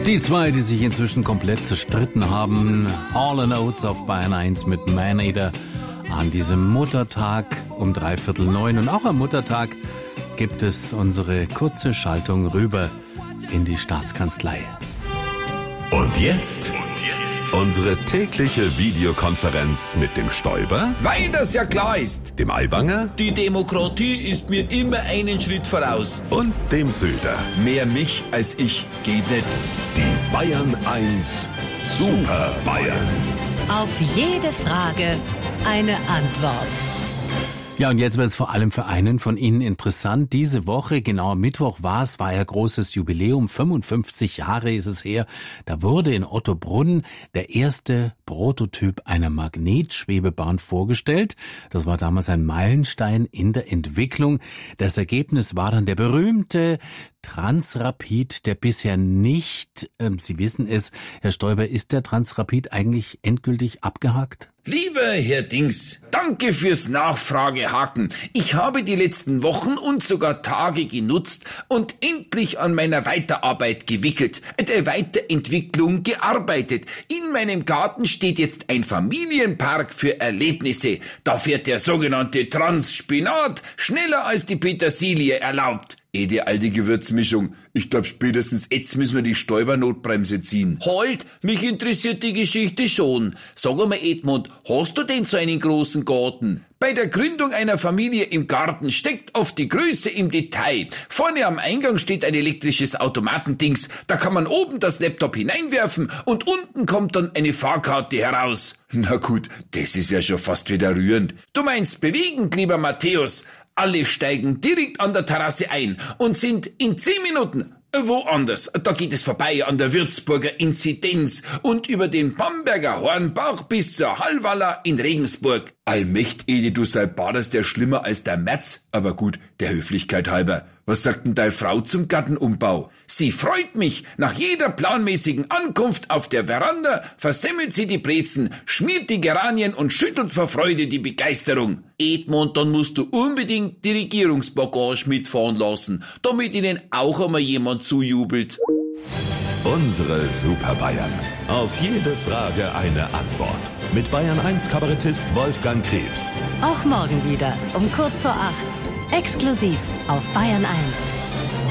Die zwei, die sich inzwischen komplett zerstritten haben. Hall & Oates auf Bayern 1 mit Man-Eater an diesem Muttertag um 8:45. Und auch am Muttertag gibt es unsere kurze Schaltung rüber in die Staatskanzlei. Und jetzt unsere tägliche Videokonferenz mit dem Stoiber, Weil das ja klar ist. dem Aiwanger Die Demokratie ist mir immer einen Schritt voraus. und dem Söder. Mehr mich als ich geht nicht. Die Bayern 1 Super Bayern. Auf jede Frage eine Antwort. Ja, und jetzt wird es vor allem für einen von Ihnen interessant. Diese Woche, genau am Mittwoch war ja großes Jubiläum, 55 Jahre ist es her. Da wurde in Ottobrunn der erste Prototyp einer Magnetschwebebahn vorgestellt. Das war damals ein Meilenstein in der Entwicklung. Das Ergebnis war dann der berühmte Transrapid, der bisher nicht, Sie wissen es, Herr Stoiber, ist der Transrapid eigentlich endgültig abgehakt? Lieber Herr Dings, danke fürs Nachfragehaken. Ich habe die letzten Wochen und sogar Tage genutzt und endlich an meiner Weiterarbeit gewickelt, der Weiterentwicklung gearbeitet. In meinem Garten steht jetzt ein Familienpark für Erlebnisse. Da fährt der sogenannte Transspinat schneller als die Petersilie erlaubt. Die alte Gewürzmischung. Ich glaub, spätestens jetzt müssen wir die Stoiber-Notbremse ziehen. Halt, mich interessiert die Geschichte schon. Sag mal, Edmund, hast du denn so einen großen Garten? Bei der Gründung einer Familie im Garten steckt oft die Größe im Detail. Vorne am Eingang steht ein elektrisches Automatendings. Da kann man oben das Laptop hineinwerfen und unten kommt dann eine Fahrkarte heraus. Na gut, das ist ja schon fast wieder rührend. Du meinst bewegend, lieber Matthäus. Alle steigen direkt an der Terrasse ein und sind in 10 Minuten woanders. Da geht es vorbei an der Würzburger Inzidenz und über den Bamberger Hornbach bis zur Hallwalla in Regensburg. Allmächt, Edi, du sei badest ja schlimmer als der Merz. Aber gut, der Höflichkeit halber. Was sagt denn deine Frau zum Gartenumbau? Sie freut mich. Nach jeder planmäßigen Ankunft auf der Veranda versemmelt sie die Brezen, schmiert die Geranien und schüttelt vor Freude die Begeisterung. Edmund, dann musst du unbedingt die Regierungsbagage mitfahren lassen, damit ihnen auch einmal jemand zujubelt. Unsere Super Bayern. Auf jede Frage eine Antwort. Mit Bayern 1 Kabarettist Wolfgang Krebs. Auch morgen wieder um kurz vor 8. Exklusiv auf Bayern 1.